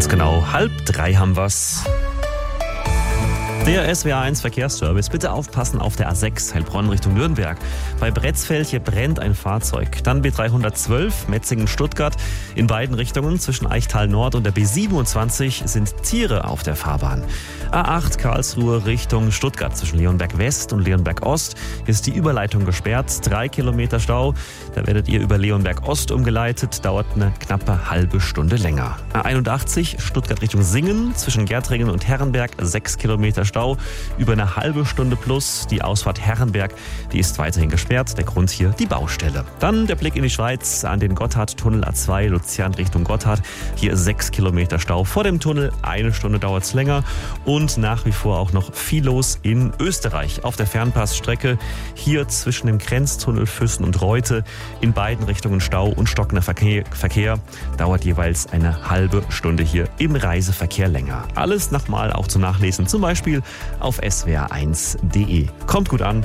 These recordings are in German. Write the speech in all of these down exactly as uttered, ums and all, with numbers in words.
Ganz genau, halb drei haben wir's. Der S W R eins Verkehrsservice. Bitte aufpassen auf der A sechs Heilbronn Richtung Nürnberg. Bei Bretzfeld hier brennt ein Fahrzeug. Dann B dreihundertzwölf Metzingen-Stuttgart. In beiden Richtungen zwischen Eichtal Nord und der B siebenundzwanzig sind Tiere auf der Fahrbahn. A acht Karlsruhe Richtung Stuttgart zwischen Leonberg West und Leonberg Ost ist die Überleitung gesperrt. Drei Kilometer Stau. Da werdet ihr über Leonberg Ost umgeleitet. Dauert eine knappe halbe Stunde länger. A einundachtzig Stuttgart Richtung Singen zwischen Gärtringen und Herrenberg. Sechs Kilometer Stau. Über eine halbe Stunde plus. Die Ausfahrt Herrenberg, die ist weiterhin gesperrt. Der Grund hier die Baustelle. Dann der Blick in die Schweiz an den Gotthardtunnel A zwei Luzern Richtung Gotthard. Hier sechs Kilometer Stau vor dem Tunnel. Eine Stunde dauert es länger. Und nach wie vor auch noch viel los in Österreich auf der Fernpassstrecke. Hier zwischen dem Grenztunnel Füssen und Reute in beiden Richtungen Stau und stockender Verkehr. Verkehr dauert jeweils eine halbe Stunde hier im Reiseverkehr länger. Alles nochmal auch zum Nachlesen, zum Beispiel auf s w r eins punkt d e. Kommt gut an.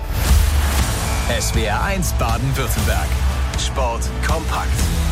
S W R eins Baden-Württemberg. Sport kompakt.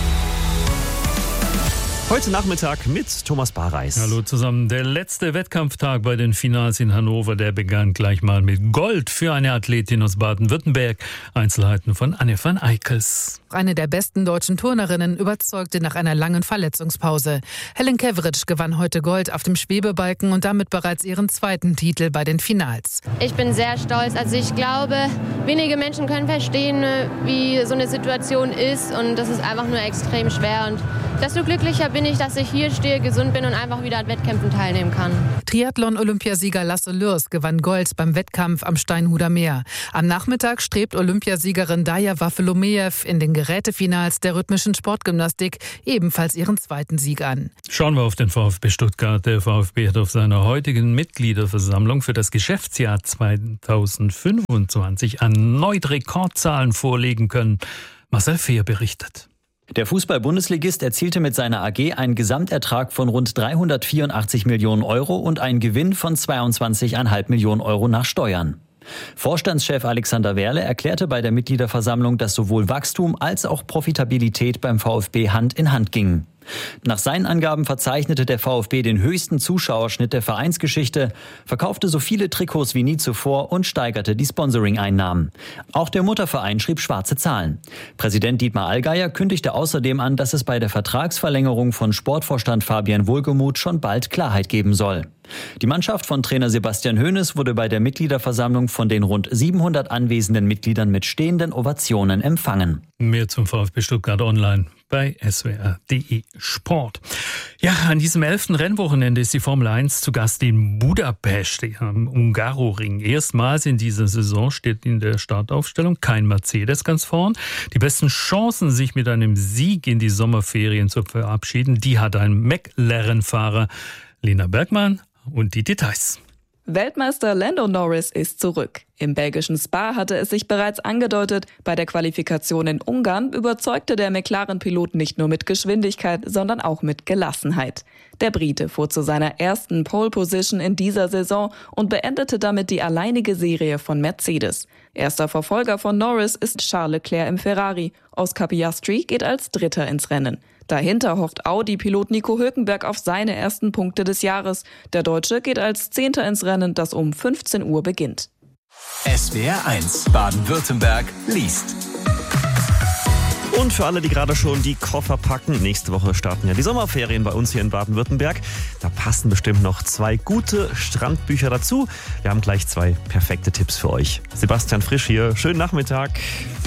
Heute Nachmittag mit Thomas Barreis. Hallo zusammen. Der letzte Wettkampftag bei den Finals in Hannover, der begann gleich mal mit Gold für eine Athletin aus Baden-Württemberg. Einzelheiten von Anne van Eickels. Eine der besten deutschen Turnerinnen überzeugte nach einer langen Verletzungspause. Helen Keveritsch gewann heute Gold auf dem Schwebebalken und damit bereits ihren zweiten Titel bei den Finals. Ich bin sehr stolz. Also ich glaube, wenige Menschen können verstehen, wie so eine Situation ist. Und das ist einfach nur extrem schwer. Und desto glücklicher bin ich, dass ich hier stehe, gesund bin und einfach wieder an Wettkämpfen teilnehmen kann. Triathlon-Olympiasieger Lasse Lürs gewann Gold beim Wettkampf am Steinhuder Meer. Am Nachmittag strebt Olympiasiegerin Daja Waffelomejew in den Gerätefinals der rhythmischen Sportgymnastik ebenfalls ihren zweiten Sieg an. Schauen wir auf den VfB Stuttgart. Der VfB hat auf seiner heutigen Mitgliederversammlung für das Geschäftsjahr zweitausendfünfundzwanzig erneut Rekordzahlen vorlegen können. Marcel Fehr berichtet. Der Fußball-Bundesligist erzielte mit seiner A G einen Gesamtertrag von rund dreihundertvierundachtzig Millionen Euro und einen Gewinn von zweiundzwanzig Komma fünf Millionen Euro nach Steuern. Vorstandschef Alexander Werle erklärte bei der Mitgliederversammlung, dass sowohl Wachstum als auch Profitabilität beim VfB Hand in Hand gingen. Nach seinen Angaben verzeichnete der VfB den höchsten Zuschauerschnitt der Vereinsgeschichte, verkaufte so viele Trikots wie nie zuvor und steigerte die Sponsoring-Einnahmen. Auch der Mutterverein schrieb schwarze Zahlen. Präsident Dietmar Allgeier kündigte außerdem an, dass es bei der Vertragsverlängerung von Sportvorstand Fabian Wohlgemuth schon bald Klarheit geben soll. Die Mannschaft von Trainer Sebastian Hoeneß wurde bei der Mitgliederversammlung von den rund siebenhundert anwesenden Mitgliedern mit stehenden Ovationen empfangen. Mehr zum VfB Stuttgart online bei s w r punkt d e Sport. Ja, an diesem elften Rennwochenende ist die Formel eins zu Gast in Budapest am Hungaroring. Erstmals in dieser Saison steht in der Startaufstellung kein Mercedes ganz vorn. Die besten Chancen, sich mit einem Sieg in die Sommerferien zu verabschieden, die hat ein McLaren-Fahrer. Lena Bergmann und die Details. Weltmeister Lando Norris ist zurück. Im belgischen Spa hatte es sich bereits angedeutet, bei der Qualifikation in Ungarn überzeugte der McLaren-Pilot nicht nur mit Geschwindigkeit, sondern auch mit Gelassenheit. Der Brite fuhr zu seiner ersten Pole-Position in dieser Saison und beendete damit die alleinige Serie von Mercedes. Erster Verfolger von Norris ist Charles Leclerc im Ferrari. Oscar Piastri geht als Dritter ins Rennen. Dahinter hofft Audi-Pilot Nico Hülkenberg auf seine ersten Punkte des Jahres. Der Deutsche geht als Zehnter ins Rennen, das um fünfzehn Uhr beginnt. S W R eins Baden-Württemberg liest. Und für alle, die gerade schon die Koffer packen, nächste Woche starten ja die Sommerferien bei uns hier in Baden-Württemberg. Da passen bestimmt noch zwei gute Strandbücher dazu. Wir haben gleich zwei perfekte Tipps für euch. Sebastian Frisch hier, schönen Nachmittag.